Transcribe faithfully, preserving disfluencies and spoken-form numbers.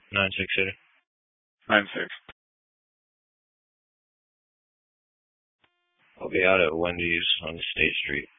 Nine six zero. Nine six. I'll be out at Wendy's on State Street.